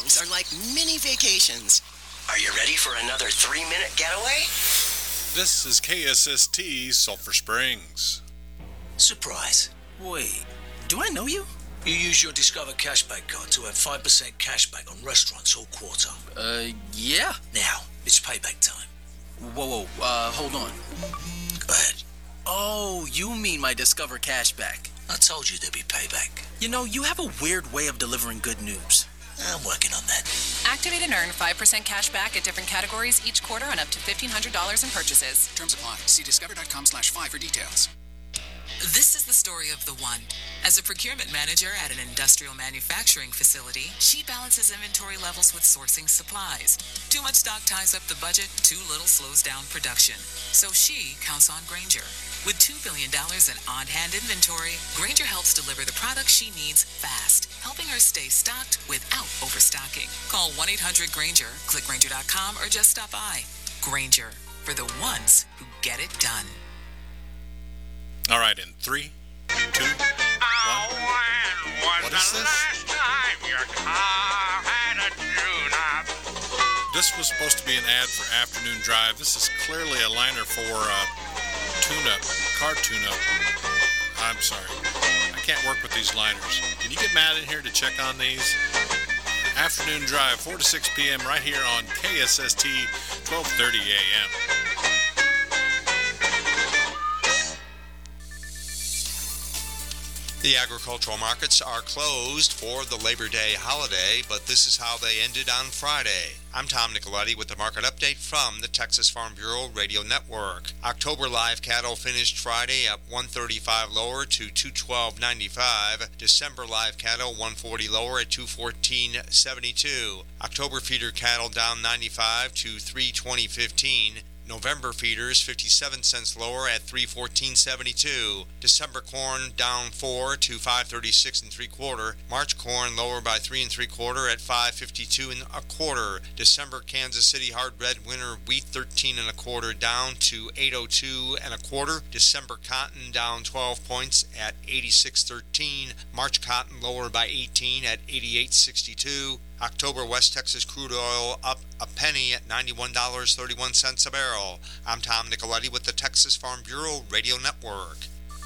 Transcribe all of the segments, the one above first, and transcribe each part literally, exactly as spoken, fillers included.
songs are like mini vacations. Are you ready for another three-minute getaway? This is K S S T Sulphur Springs. Surprise. Wait, do I know you? You use your Discover Cashback card to have five percent cashback on restaurants all quarter. Uh, yeah. Now, it's payback time. Whoa, whoa, uh, hold on. Go ahead. Oh, you mean my Discover Cashback. I told you there'd be payback. You know, you have a weird way of delivering good news. I'm working on that. Activate and earn five percent cash back at different categories each quarter on up to fifteen hundred dollars in purchases. Terms apply. See discover.com slash five for details. This is the story of the one. As a procurement manager at an industrial manufacturing facility, she balances inventory levels with sourcing supplies. Too much stock ties up the budget, too little slows down production. So she counts on Grainger. With two billion dollars in on-hand inventory, Grainger helps deliver the products she needs fast, helping her stay stocked without overstocking. Call one eight hundred Grainger, click Grainger dot com, or just stop by. Grainger, for the ones who get it done. All right, in three, two, one. What is this? This was supposed to be an ad for Afternoon Drive. This is clearly a liner for uh, tune-up, car tune-up. I'm sorry. I can't work with these liners. Can you get Matt in here to check on these? Afternoon Drive, four to six p.m. right here on K S S T, twelve thirty a.m. The agricultural markets are closed for the Labor Day holiday, but this is how they ended on Friday. I'm Tom Nicoletti with the market update from the Texas Farm Bureau Radio Network. October live cattle finished Friday at one thirty-five lower to two twelve ninety-five. December live cattle one forty lower at two fourteen seventy-two. October feeder cattle down ninety-five to three twenty fifteen. November feeders fifty-seven cents lower at three fourteen seventy-two. December corn down four to five thirty-six and three quarter. March corn lower by three and three quarter at five fifty-two and a quarter. December Kansas City hard red winter wheat thirteen and a quarter down to eight oh two and a quarter. December cotton down twelve points at eighty-six thirteen. March cotton lower by eighteen at eighty-eight sixty-two. October West Texas crude oil up a penny at ninety-one dollars and thirty-one cents a barrel. I'm Tom Nicoletti with the Texas Farm Bureau Radio Network.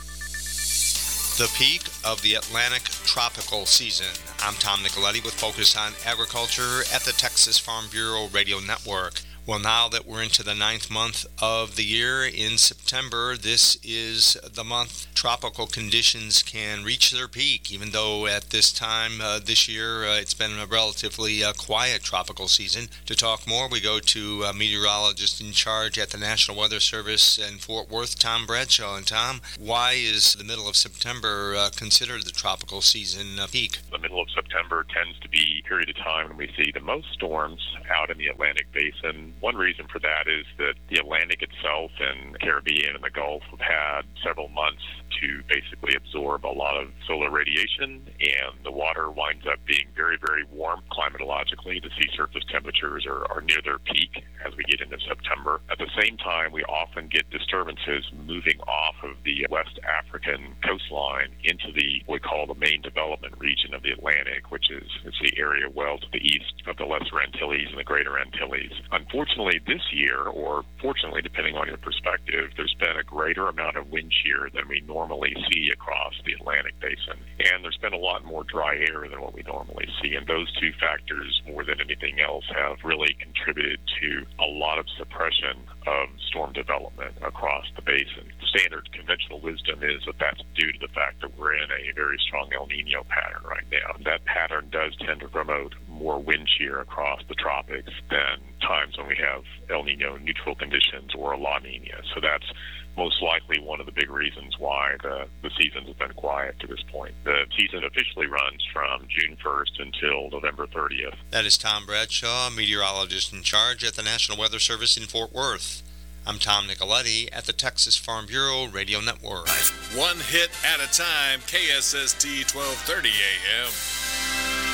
The peak of the Atlantic tropical season. I'm Tom Nicoletti with Focus on Agriculture at the Texas Farm Bureau Radio Network. Well, now that we're into the ninth month of the year, in September, this is the month tropical conditions can reach their peak, even though at this time uh, this year uh, it's been a relatively uh, quiet tropical season. To talk more, we go to a meteorologist in charge at the National Weather Service in Fort Worth, Tom Bradshaw. And Tom, why is the middle of September uh, considered the tropical season uh, peak? The middle of September tends to be a period of time when we see the most storms out in the Atlantic Basin. One reason for that is that the Atlantic itself and the Caribbean and the Gulf have had several months to basically absorb a lot of solar radiation, and the water winds up being very, very warm climatologically. The sea surface temperatures are, are near their peak as we get into September. At the same time, we often get disturbances moving off of the West African coastline into the what we call the main development region of the Atlantic, which is it's the area well to the east of the Lesser Antilles and the Greater Antilles. Unfortunately, this year, or fortunately, depending on your perspective, there's been a greater amount of wind shear than we normally see across the Atlantic Basin. And there's been a lot more dry air than what we normally see. And those two factors, more than anything else, have really contributed to a lot of suppression of storm development across the basin. Standard conventional wisdom is that that's due to the fact that we're in a very strong El Nino pattern right now. That pattern does tend to promote more wind shear across the tropics than times when we have El Nino neutral conditions or a La Nina. So that's most likely one of the big reasons why the, the season has been quiet to this point. The season officially runs from June first until November thirtieth. That is Tom Bradshaw, meteorologist in charge at the National Weather Service in Fort Worth. I'm Tom Nicoletti at the Texas Farm Bureau Radio Network. One hit at a time, K S S T twelve thirty a.m.